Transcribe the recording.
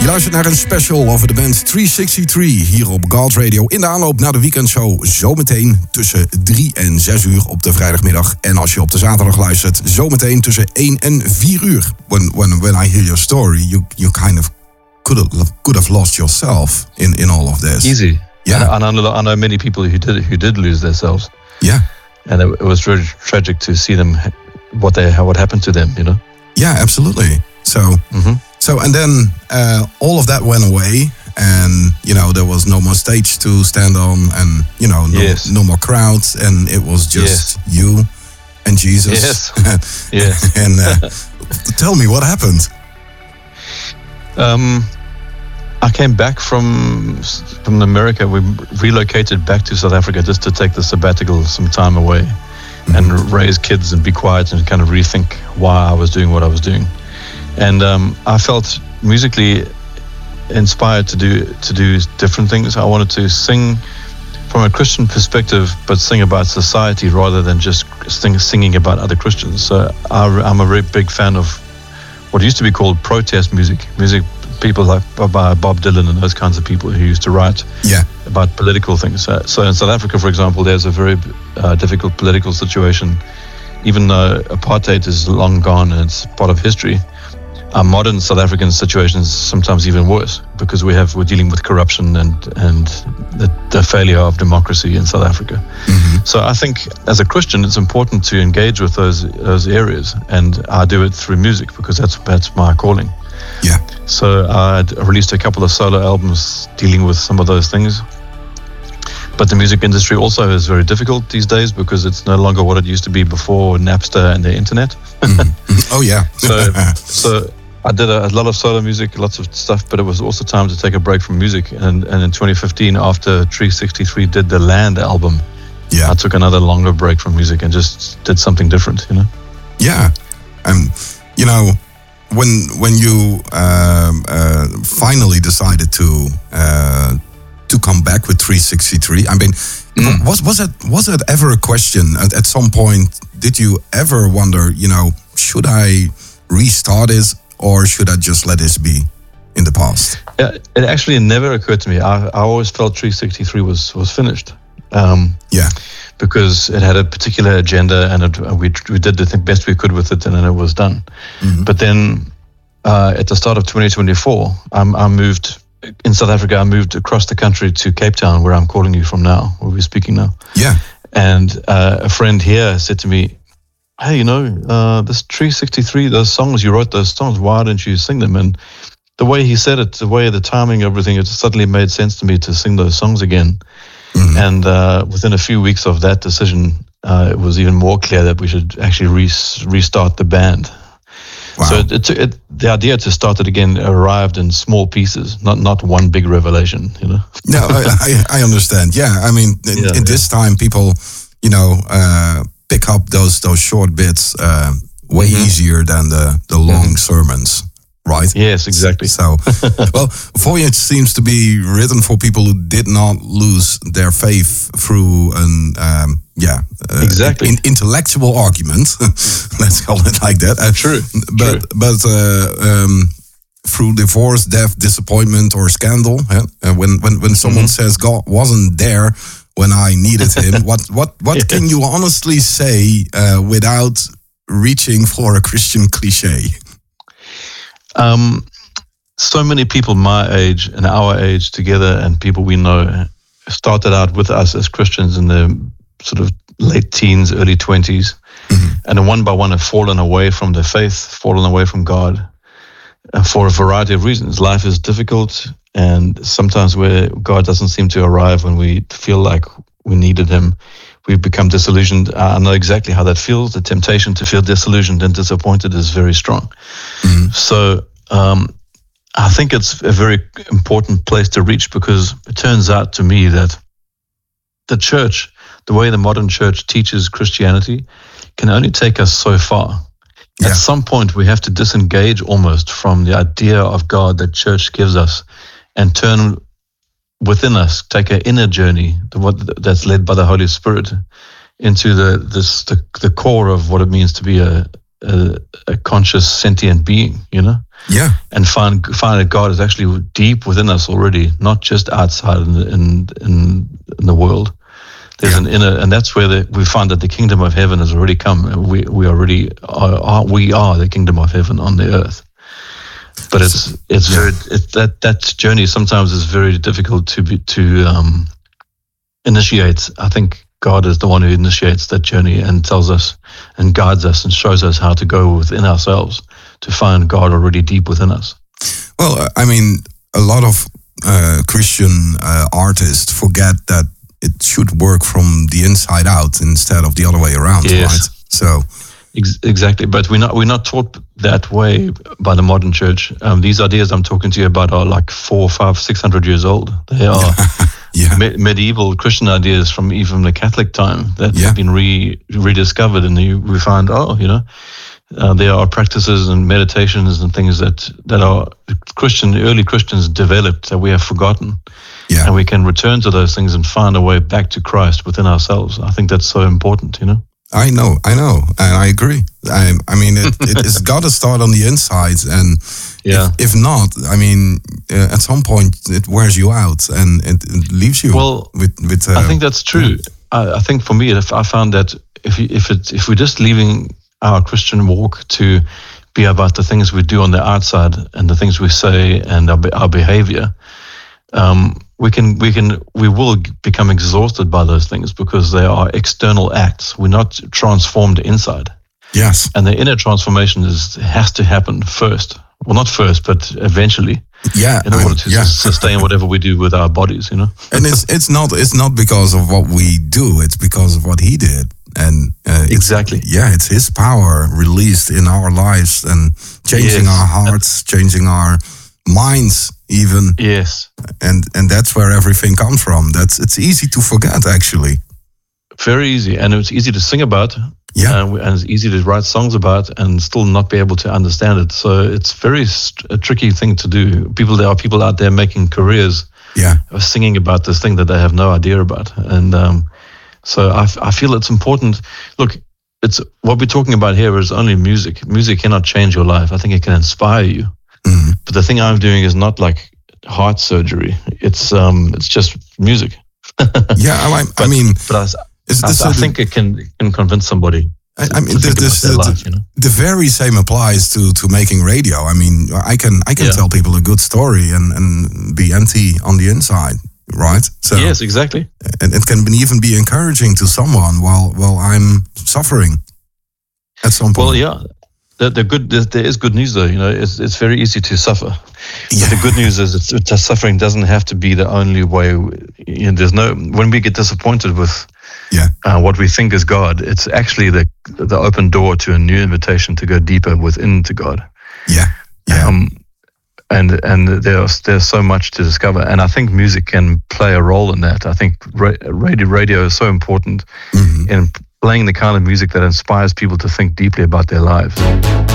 Je luistert naar een special over de band 363 hier op Gold Radio. In de aanloop naar de weekendshow zometeen tussen 3 en 6 uur op de vrijdagmiddag. En als je op de zaterdag luistert, zometeen tussen 1 en 4 uur. When I hear your story, you kind of could have lost yourself in all of this. Easy. Yeah. And I know many people who did lose themselves. Yeah. And it was really tragic to see them, what happened to them, you know? Yeah, absolutely. So and then all of that went away, and there was no more stage to stand on, and no more crowds, and it was just you and Jesus. Yes. Yes. And tell me what happened. I came back from America. We relocated back to South Africa just to take the sabbatical, some time away, and raise kids and be quiet and kind of rethink why I was doing what I was doing. And I felt musically inspired to do different things. I wanted to sing from a Christian perspective, but sing about society rather than just singing about other Christians. So I'm a very big fan of what used to be called protest music. People like Bob Dylan and those kinds of people who used to write about political things. So in South Africa, for example, there's a very difficult political situation. Even though apartheid is long gone and it's part of history, our modern South African situation is sometimes even worse because we're dealing with corruption and the failure of democracy in South Africa. Mm-hmm. So I think as a Christian, it's important to engage with those areas, and I do it through music because that's my calling. Yeah. So I released a couple of solo albums dealing with some of those things. But the music industry also is very difficult these days because it's no longer what it used to be before Napster and the internet. Mm-hmm. Oh yeah. So I did a lot of solo music, lots of stuff, but it was also time to take a break from music. And in 2015, after 363 did the Land album, I took another longer break from music and just did something different, Yeah. When you finally decided to come back with 363, I mean, was it ever a question at some point? Did you ever wonder, should I restart it or should I just let this be in the past? Yeah, it actually never occurred to me. I always felt 363 was finished. Because it had a particular agenda, and we did the best we could with it, and then it was done. Mm-hmm. But then at the start of 2024, I moved in South Africa. I moved across the country to Cape Town, where I'm calling you from now, where we're speaking now. Yeah. And a friend here said to me, "Hey, this 363, those songs, you wrote those songs, why don't you sing them?" And the way he said it, the timing, everything, it suddenly made sense to me to sing those songs again. Mm-hmm. And within a few weeks of that decision, it was even more clear that we should actually restart the band. Wow. So the idea to start it again arrived in small pieces, not one big revelation, No, I understand. Yeah, I mean, in this time, people, pick up those short bits way easier than the long sermons. Right? Yes, exactly. So, well, Voyage seems to be written for people who did not lose their faith through an intellectual argument. Let's call it like that. True. But through divorce, death, disappointment, or scandal. When someone says God wasn't there when I needed Him, what can you honestly say without reaching for a Christian cliche? So many people my age and our age together, and people we know, started out with us as Christians in the sort of late teens, early 20s, and then one by one have fallen away from their faith, fallen away from God, for a variety of reasons. Life is difficult, and sometimes where God doesn't seem to arrive when we feel like we needed Him, we become disillusioned. I know exactly how that feels. The temptation to feel disillusioned and disappointed is very strong. Mm-hmm. So I think it's a very important place to reach, because it turns out to me that the church, the way the modern church teaches Christianity, can only take us so far. Yeah. At some point, we have to disengage almost from the idea of God that church gives us and turn within us, take an inner journey that's led by the Holy Spirit into the core of what it means to be a a conscious sentient being, Yeah. and find that God is actually deep within us already, not just outside in the world. There's an inner, and that's where we find that the kingdom of heaven has already come. We already are the kingdom of heaven on the earth. But that journey sometimes is very difficult to initiate. I think God is the one who initiates that journey and tells us and guides us and shows us how to go within ourselves to find God already deep within us. Well, I mean, a lot of Christian artists forget that it should work from the inside out instead of the other way around, yes. right? So exactly, but we're not taught that way by the modern church. These ideas I'm talking to you about are like 400, 500, 600 years old. They are medieval Christian ideas from even the Catholic time that have been rediscovered, and we find, there are practices and meditations and things that are early Christians developed that we have forgotten. Yeah. And we can return to those things and find a way back to Christ within ourselves. I think that's so important, I know, and I agree. I mean, it has got to start on the inside, and if not, I mean, at some point it wears you out and it leaves you. Well, with I think that's true. I think for me, I found that if we're just leaving our Christian walk to be about the things we do on the outside and the things we say and our behavior, we will become exhausted by those things because they are external acts. We're not transformed inside. Yes. And the inner transformation has to happen first. Well, not first, but eventually. Yeah. In order to sustain whatever we do with our bodies, And it's not because of what we do, it's because of what he did. And exactly. It's his power released in our lives and changing our hearts, changing our minds even. Yes. And that's where everything comes from. It's easy to forget, actually. Very easy. And it's easy to sing about. Yeah. And it's easy to write songs about and still not be able to understand it. So it's a tricky thing to do. There are people out there making careers of singing about this thing that they have no idea about. And so I feel it's important. Look, it's what we're talking about here is only music. Music cannot change your life. I think it can inspire you. Mm-hmm. But the thing I'm doing is not like heart surgery. It's just music. I mean, I think it can convince somebody. I mean, the very same applies to making radio. I mean, I can tell people a good story and be empty on the inside, right? So yes, exactly. And it can even be encouraging to someone while I'm suffering at some point. Well, yeah. There is good news though. It's very easy to suffer. Yeah. But the good news is that suffering doesn't have to be the only way. When we get disappointed with what we think is God, it's actually the open door to a new invitation to go deeper within to God. Yeah. And there's so much to discover, and I think music can play a role in that. I think radio is so important in playing the kind of music that inspires people to think deeply about their lives.